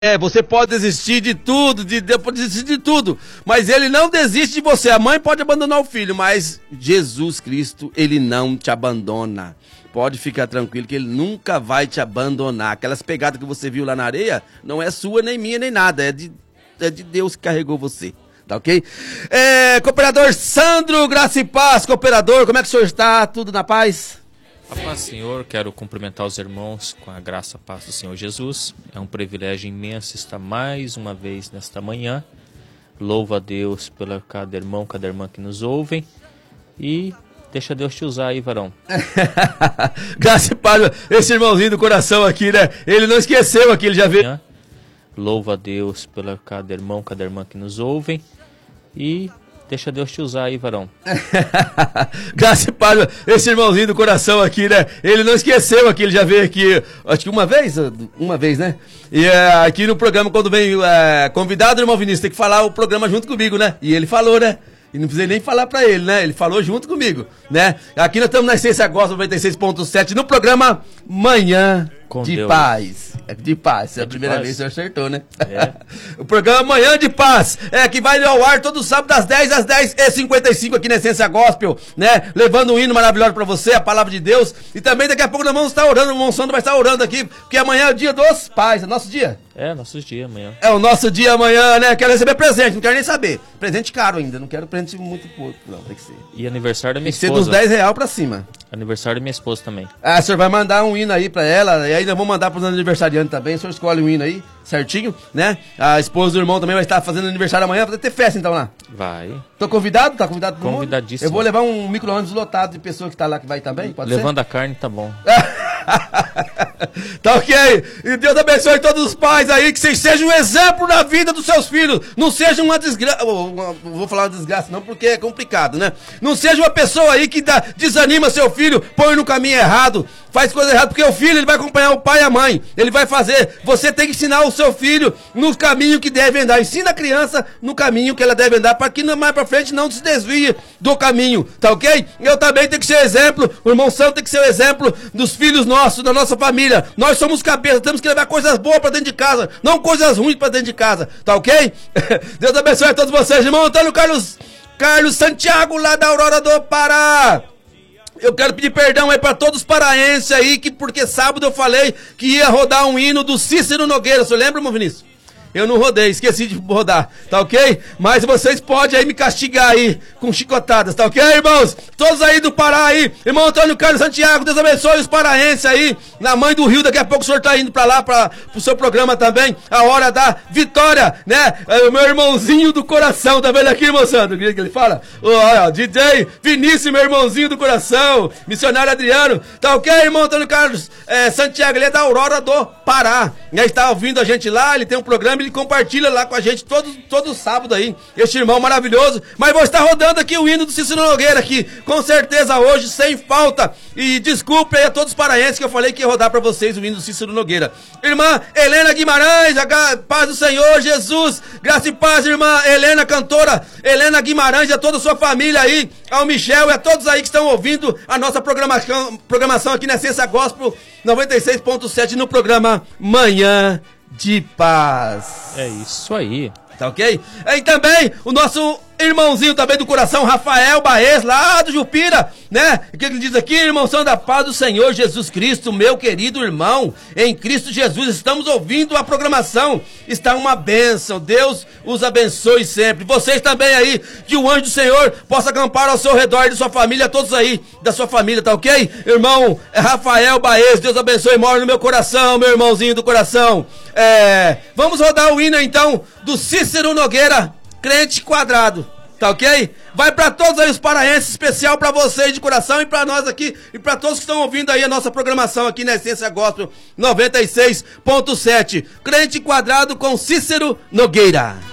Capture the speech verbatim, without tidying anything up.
É, você pode desistir de tudo, de, de, pode desistir de tudo, mas ele não desiste de você. A mãe pode abandonar o filho, mas Jesus Cristo, ele não te abandona. Pode ficar tranquilo que ele nunca vai te abandonar. Aquelas pegadas que você viu lá na areia, não é sua, nem minha, nem nada. É de, é de Deus que carregou você. Tá ok? É, cooperador Sandro, graça e paz, cooperador, como é que o senhor está? Tudo na paz? A paz, Senhor, quero cumprimentar os irmãos com a graça e a paz do Senhor Jesus. É um privilégio imenso estar mais uma vez nesta manhã. Louvo a Deus pela cada irmão, cada irmã que nos ouvem. E deixa Deus te usar aí, varão. Graça e paz, esse irmãozinho do coração aqui, né? Ele não esqueceu aqui, ele já veio. Louvo a Deus pela cada irmão, cada irmã que nos ouvem. E deixa Deus te usar aí, varão. Graça e paz, esse irmãozinho do coração aqui, né? Ele não esqueceu aqui, ele já veio aqui, acho que uma vez, uma vez, né? E é, aqui no programa, quando vem é, convidado, irmão Vinícius, tem que falar o programa junto comigo, né? E ele falou, né? E não precisei nem falar pra ele, né? Ele falou junto comigo, né? Aqui nós estamos na Essência Gospel noventa e seis ponto sete, no programa Manhã Com de Deus. Paz. É de paz, é a primeira paz. Vez que você acertou, né? É. O programa Manhã de Paz, é que vai ao ar todo sábado das dez às dez e cinquenta e cinco aqui na Essência Gospel, né? Levando um hino maravilhoso pra você, a palavra de Deus. E também daqui a pouco nós vamos estar orando, o irmão Sandro vai estar orando aqui, porque amanhã é o dia dos pais, é nosso dia. É, nosso dia amanhã. É o nosso dia amanhã, né? Quero receber presente, não quero nem saber. Presente caro ainda, não quero presente muito pouco, não, tem que ser. E aniversário da minha esposa. Tem que ser dos dez reais pra cima. Aniversário da minha esposa também. Ah, o senhor vai mandar um hino aí pra ela, e aí nós vamos mandar pros aniversariantes também, o senhor escolhe um hino aí, certinho, né? A esposa do irmão também vai estar fazendo aniversário amanhã, vai ter festa então lá. Vai. Tô convidado? Tá convidado todo mundo? Convidadíssimo. Eu vou levar um micro-ônibus lotado de pessoas que tá lá que vai também, pode Levando ser? a carne, tá bom. Tá ok? E Deus abençoe todos os pais aí, que vocês sejam um exemplo na vida dos seus filhos. Não seja uma desgraça. Vou falar uma desgraça não, porque é complicado, né? Não seja uma pessoa aí que dá, desanima seu filho, põe no caminho errado, faz coisa errada, porque o filho ele vai acompanhar o pai e a mãe. Ele vai fazer. Você tem que ensinar o seu filho no caminho que deve andar. Ensina a criança no caminho que ela deve andar, para que mais pra frente não se desvie do caminho, tá ok? Eu também tenho que ser exemplo, o irmão Santo tem que ser o exemplo dos filhos nossos, da nossa família. Nós somos cabeça, temos que levar coisas boas pra dentro de casa, não coisas ruins pra dentro de casa, tá ok? Deus abençoe a todos vocês, irmão Antônio Carlos, Carlos Santiago, lá da Aurora do Pará. Eu quero pedir perdão aí pra todos os paraenses aí, que porque sábado eu falei que ia rodar um hino do Cícero Nogueira, você lembra, irmão Vinícius? Eu não rodei, esqueci de rodar, tá ok? Mas vocês podem aí me castigar aí com chicotadas, tá ok, irmãos? Todos aí do Pará aí, irmão Antônio Carlos Santiago, Deus abençoe os paraenses aí, na Mãe do Rio, daqui a pouco o senhor tá indo pra lá, pra, pro seu programa também, a hora da vitória, né? É o meu irmãozinho do coração, tá vendo aqui, irmão Sandro? O que ele fala? Olha, D J Vinícius, meu irmãozinho do coração, missionário Adriano, tá ok, irmão Antônio Carlos é, Santiago, ele é da Aurora do Pará, né? Está ouvindo a gente lá, ele tem um programa, ele compartilha lá com a gente todo, todo sábado aí, este irmão maravilhoso. Mas vou estar rodando aqui o hino do Cícero Nogueira aqui, com certeza hoje, sem falta. E desculpe aí a todos os paraenses que eu falei que ia rodar pra vocês o hino do Cícero Nogueira. Irmã Helena Guimarães, a paz do Senhor Jesus, graça e paz, irmã Helena, cantora Helena Guimarães, e a toda a sua família aí, ao Michel e a todos aí que estão ouvindo a nossa programação, programação aqui na Essência Gospel noventa e seis ponto sete no programa Manhã de Paz. É isso aí. Tá ok? E também o nosso irmãozinho também do coração, Rafael Baez, lá do Jupira, né? O que ele diz aqui, irmão São da paz do Senhor Jesus Cristo, meu querido irmão, em Cristo Jesus, estamos ouvindo a programação, está uma bênção, Deus os abençoe sempre, vocês também aí, que o anjo do Senhor possa acampar ao seu redor e de sua família, todos aí, da sua família, tá ok? Irmão Rafael Baez, Deus abençoe, mora no meu coração, meu irmãozinho do coração. É, vamos rodar o hino então, do Cícero Nogueira, Crente Quadrado, tá ok? Vai pra todos aí os paraenses, especial pra vocês de coração e pra nós aqui, e pra todos que estão ouvindo aí a nossa programação aqui na Essência Gospel noventa e seis ponto sete. Crente Quadrado com Cícero Nogueira.